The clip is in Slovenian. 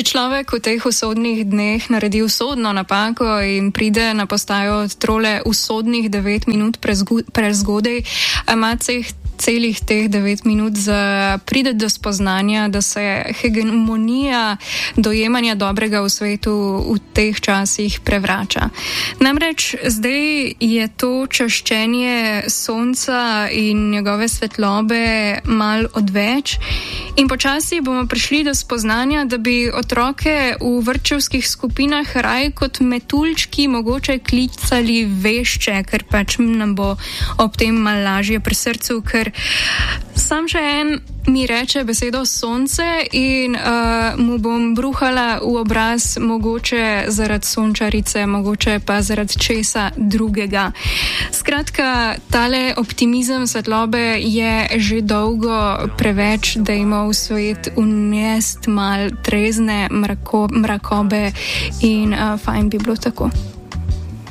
človek v teh usodnih dneh naredi usodno napako in pride na postajo od trole usodnih 9 minut prezgodaj, ima celih teh 9 minut za pride do spoznanja, da se hegemonija dojemanja dobrega v svetu v teh časih prevrača. Namreč zdaj je to čaščenje sonca in njegove svetlobe mal odveč in počasi bomo prišli do spoznanja, da bi otroke v vrtčevskih skupinah raj kot metuljčki mogoče klicali vešče, ker pač nam bo ob tem mal lažje pri srcu, ker sam še en mi reče besedo sonce in mu bom bruhala v obraz, mogoče zaradi sončarice, mogoče pa zaradi česa drugega. Skratka, tale optimizem svetlobe je že dolgo preveč, dajmo v svet unest mal trezne mrakobe in fajn bi bilo tako.